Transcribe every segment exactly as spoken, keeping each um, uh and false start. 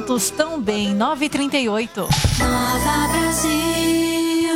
minutos, também nove e trinta e oito. Nova Brasil.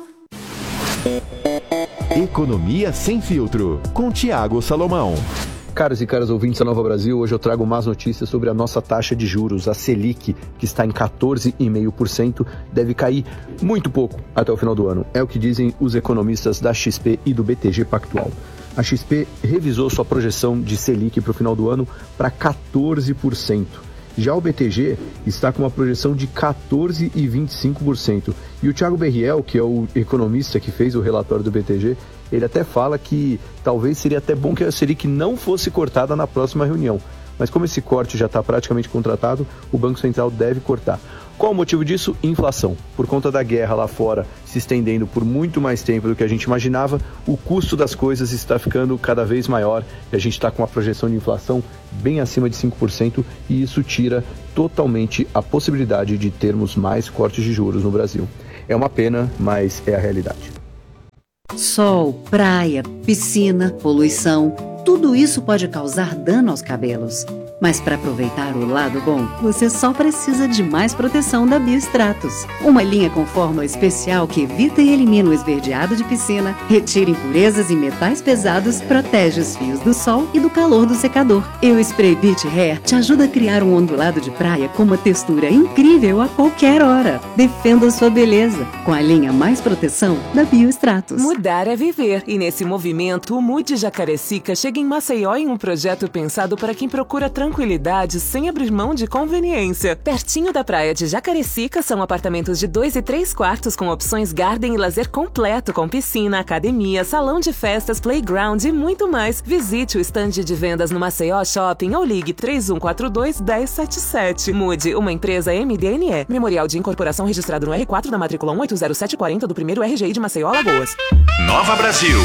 Economia sem filtro, com Tiago Salomão. Caros e caras ouvintes da Nova Brasil, hoje eu trago más notícias sobre a nossa taxa de juros, a Selic, que está em quatorze vírgula cinco por cento, deve cair muito pouco até o final do ano. É o que dizem os economistas da X P e do B T G Pactual. A X P revisou sua projeção de Selic para o final do ano para quatorze por cento. Já o B T G está com uma projeção de quatorze vírgula vinte e cinco por cento. E o Thiago Berriel, que é o economista que fez o relatório do B T G, ele até fala que talvez seria até bom que a Selic não fosse cortada na próxima reunião. Mas como esse corte já está praticamente contratado, o Banco Central deve cortar. Qual o motivo disso? Inflação. Por conta da guerra lá fora se estendendo por muito mais tempo do que a gente imaginava, o custo das coisas está ficando cada vez maior e a gente está com uma projeção de inflação bem acima de cinco por cento e isso tira totalmente a possibilidade de termos mais cortes de juros no Brasil. É uma pena, mas é a realidade. Sol, praia, piscina, poluição, tudo isso pode causar dano aos cabelos. Mas para aproveitar o lado bom, você só precisa de mais proteção da Biostratos. Uma linha com fórmula especial que evita e elimina o esverdeado de piscina, retira impurezas e metais pesados, protege os fios do sol e do calor do secador. E o Spray Beach Hair te ajuda a criar um ondulado de praia com uma textura incrível a qualquer hora. Defenda a sua beleza com a linha mais proteção da Biostratos. Mudar é viver. E nesse movimento, o Mude Jacarecica chega em Maceió em um projeto pensado para quem procura tranquilidade sem abrir mão de conveniência. Pertinho da praia de Jacarecica são apartamentos de dois e três quartos com opções garden e lazer completo com piscina, academia, salão de festas, playground e muito mais. Visite o estande de vendas no Maceió Shopping ou ligue três um quatro dois, um zero sete sete. Mude, uma empresa M D N E. Memorial de incorporação registrado no R quatro da matrícula um oito zero sete quatro zero do primeiro R G I de Maceió, Alagoas. Nova Brasil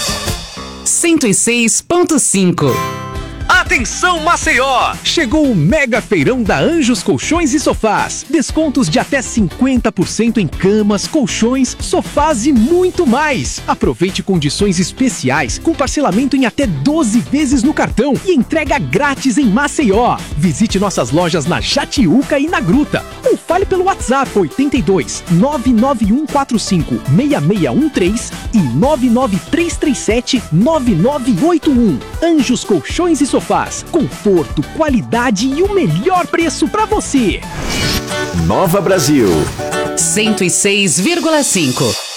cento e seis ponto cinco. Atenção Maceió! Chegou o mega feirão da Anjos Colchões e Sofás. Descontos de até cinquenta por cento em camas, colchões, sofás e muito mais. Aproveite condições especiais com parcelamento em até doze vezes no cartão e entrega grátis em Maceió. Visite nossas lojas na Jatiuca e na Gruta ou fale pelo WhatsApp oito dois, nove nove um quatro cinco, seis seis um três e nove nove três três sete, nove nove oito um. Anjos Colchões e Sofás, conforto, qualidade e o melhor preço para você. Nova Brasil cento e seis vírgula cinco.